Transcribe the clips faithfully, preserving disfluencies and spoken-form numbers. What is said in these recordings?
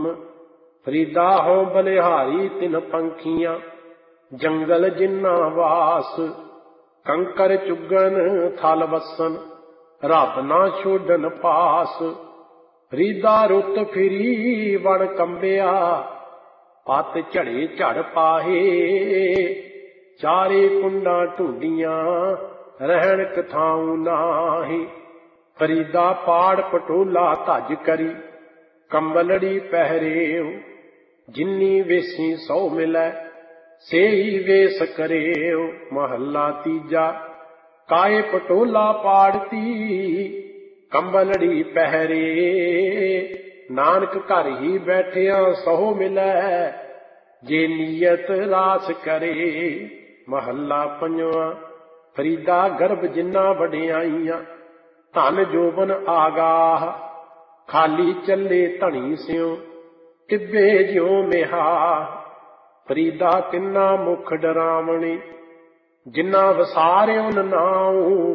ਫਰੀਦਾ ਹੋਂ ਬਲਿਹਾਰੀ ਤਿਨ ਪੰਖੀਆਂ, ਜੰਗਲ ਜਿੰਨਾ ਵਾਸ। ਕੰਕਰ ਚੁਗਨ ਥਲ ਵਸਨ, ਰੱਬ ਨਾ ਛੋਡਨ ਪਾਸ। ਫਰੀਦਾ ਰੁੱਤ ਫਿਰੀ ਵਣ ਕੰਬਿਆ, ਪੱਤ ਝੜੇ ਝੜ ਪਾਹੇ। ਚਾਰੇ ਕੁੰਡਾਂ ਢੂੰਡੀਆਂ, ਰਹਿਣ ਕਥਾਉ ਨਾਹੀ। ਫਰੀਦਾ ਪਾੜ ਪਟੋਲਾ ਧੱਜ ਕਰੀ, ਕੰਬਲੜੀ ਪਹਿਰੇਉ। ਜਿੰਨੀ ਵੇਸੀ ਸੌ ਮਿਲੈ, ਸੇਈ ਵੇਸ ਕਰੇਉ। ਮਹੱਲਾ ਤੀਜਾ। ਕਾਏ ਪਟੋਲਾ ਪਾੜਤੀ, ਕੰਬਲੜੀ ਪਹਿਰੇ। ਨਾਨਕ ਘਰ ਹੀ ਬੈਠਿਆ ਸਹੁ ਮਿਲੈ, ਜੇ ਨੀਅਤ ਰਾਸ ਕਰੇ। ਮਹੱਲਾ ਪੰਜਵਾਂ। ਫਰੀਦਾ ਗਰਭ ਜਿੰਨਾ ਵਡਿਆਈਆਂ, ਧਨ ਜੋਬਨ ਆਗਾਹ। ਖਾਲੀ ਚੱਲੇ ਧਣੀ ਸਿਉ, ਟਿੱਬੇ ਜਿਉ ਮਿਹਾ। ਫਰੀਦਾ ਤਿੰਨਾ ਮੁਖ ਡਰਾਵਣੀ, ਜਿੰਨਾ ਵਸਾਰਿਓ ਨਾਉ।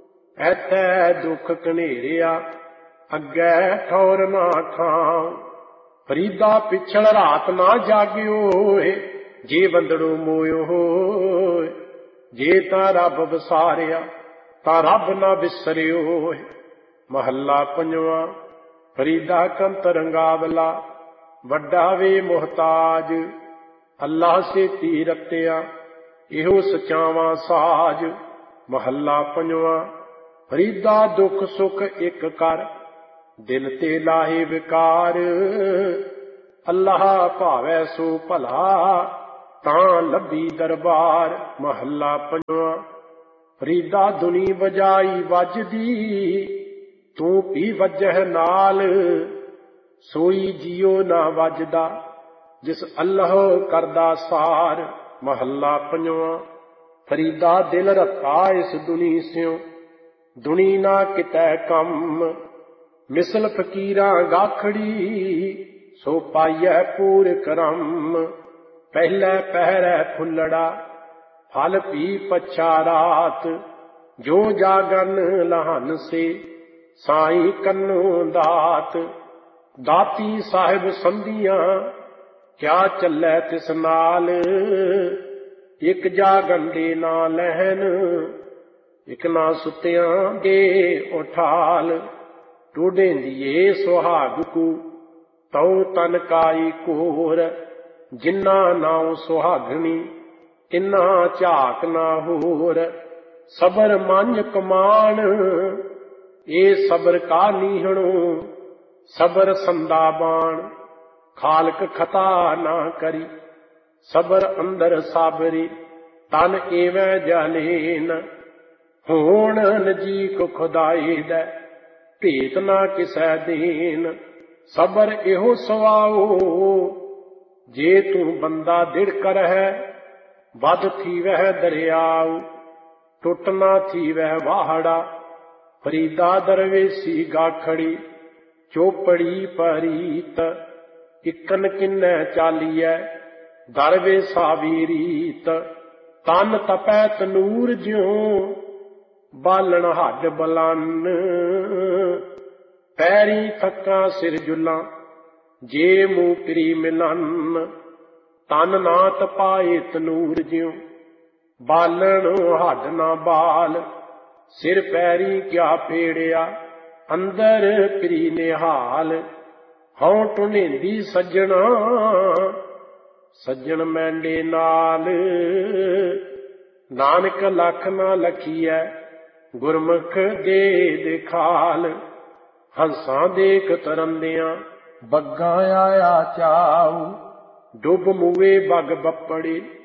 ਐਥੈ ਦੁੱਖ ਘਨੇਰਿਆ, ਅੱਗੇ ਠੌਰ ਨਾ ਖਾਉ। ਫਰੀਦਾ ਪਿਛਲ ਰਾਤ ਨਾ ਜਾਗਿਓ, ਜੇ ਬੰਦੜੋ ਮੋਇਓ ਹੋਏ। ਜੇ ਤਾਂ ਰੱਬ ਵਸਾਰਿਆ, ਤਾਂ ਰੱਬ ਨਾ ਵਿਸਰਿਓ। ਮਹੱਲਾ ਪੰਜਵਾਂ। ਫਰੀਦਾ ਕੰਤ ਰੰਗਾਵਲਾ, ਵੱਡਾ ਵੇ ਮੁਹਤਾਜ। ਅੱਲਾ ਸੇਤੀ ਰਤਿਆ, ਇਹੋ ਸਚਾਵਾਂ ਸਾਜ। ਮਹੱਲਾ ਪੰਜਵਾਂ। ਫਰੀਦਾ ਦੁੱਖ ਸੁਖ ਇੱਕ ਕਰ, ਦਿਲ ਤੇ ਲਾਹੇ ਵਿਕਾਰ। ਅੱਲਾਹ ਭਾਵੈ ਸੋ ਭਲਾ, ਤਾਂ ਲੱਭੀ ਦਰਬਾਰ। ਮਹੱਲਾ ਪੰਜਵਾਂ। ਫਰੀਦਾ ਧੁਨੀ ਵਜਾਈ ਵੱਜਦੀ, ਤੂੰ ਵੀ ਵੱਜਹਿ ਨਾਲ। ਸੋਈ ਜਿਉ ਨਾ ਵੱਜਦਾ, ਜਿਸ ਅੱਲਾਹ ਕਰਦਾ ਸਾਰ। ਮਹੱਲਾ ਪੰਜਵਾਂ। ਫਰੀਦਾ ਦਿਲ ਰੱਖਾ ਇਸ ਦੁਨੀ ਸਿਉ, ਦੁਨੀ ਨਾ ਕਿਤੈ ਕੰਮ। ਮਿਸਲ ਫਕੀਰਾਂ ਗਾਖੜੀ, ਸੋ ਪਾਈਐ ਪੂਰ ਕਰਮ। ਪਹਿਲੇ ਪਹਿਰੈ ਫੁੱਲੜਾ, ਫਲ ਪੀ ਪਛਾ ਰਾਤ। ਜੋ ਜਾਗਨ ਲਹਨ ਸੇ, ਸਾਈਂ ਕੰਨੋਂ ਦਾਤ। ਦਾਤੀ ਸਾਹਿਬ ਸੰਧੀਆਂ, ਕਿਆ ਚੱਲੈ ਤਿਸ ਨਾਲ। ਇੱਕ ਜਾਗਨ ਦੇ ਨਾ ਲਹਿਨ, ਇੱਕ ਨਾ ਸੁੱਤਿਆਂ ਦੇ ਉਠਾਲ। ਟੋਡੇਂਦੀਏ ਸੁਹਾਗ ਕੂ, ਤਉ ਤਨ ਕਾਈ ਕੋਰ। ਜਿੰਨਾ ਨਾਉ ਸੁਹਾਗਣੀ, ਇਨਾ ਝਾਕ ਨਾ ਹੋਰ। ਸਬਰ ਮੰਝ ਕਮਾਣ, ਇਹ ਸਬਰ ਕਾ ਨੀਹਣੋ। ਸਬਰ ਸੰਦਾ ਬਾਣ, ਖਾਲਕ ਖਤਾ ਨਾ ਕਰੀ। ਸਬਰ ਅੰਦਰ ਸਾਬਰੀ, ਤਨ ਏਵੈ ਜਾਲੇਨ। ਹੋਣ ਨਜੀਕ ਖੁਦਾਈ ਦੈ, ਭੇਤ ਨਾ ਕਿਸੈ ਦੇਨ। ਸਬਰ ਇਹੋ ਸਵਾਉ, ਜੇ ਤੂੰ ਬੰਦਾ ਦਿੜ ਕਰਹਿ। ਬਦ ਥੀਵਹਿ ਦਰਿਆਉ, ਟੁੱਟ ਨਾ ਥੀਵਹਿ ਵਾਹੜਾ। ਫਰੀਦਾ ਦਰਵੇਸੀ ਗਾਖੜੀ, ਚੋਪੜੀ ਪਰੀਤ। ਇਕਨ ਕਿੰਨੈ ਚਾਲੀਐ, ਦਰਵੇਸਾ ਵੀ ਰੀਤ। ਤਨ ਤਪੈ ਤਨੂਰ ਜਿਉ, ਬਾਲਣ ਹੱਡ ਬਲਨ। ਪੈਰੀ ਥੱਕਾਂ ਸਿਰ ਜੁਲਾਂ, ਜੇ ਮੂੰਹ ਪਿਰੀ ਮਿਲਨ। ਤਨ ਨਾ ਤਪਾਏ ਤਨੂਰ ਜਿਉ, ਬਾਲਣ ਹੱਡ ਨਾ ਬਾਲ। ਸਿਰ ਪੈਰੀ ਕਿਆ ਪੇੜਿਆ, ਅੰਦਰ ਪਿਰੀ ਨਿਹਾਲ। ਹਉ ਟੁੰਡੇਂਦੀ ਸੱਜਣਾ, ਸੱਜਣ ਮੈਂਡੇ ਨਾਲ। ਨਾਨਕ ਲੱਖ ਨਾ ਲਖੀਐ, ਗੁਰਮੁਖ ਦੇ ਦਿਖਾਲ। ਹੰਸਾਂ ਦੇਖ ਤਰੰਦਿਆਂ, ਬੱਗਾਂ ਆਇਆ ਚਾਉ। ਡੁੱਬ ਮੂਏ ਬਗ ਬੱਪੜੇ,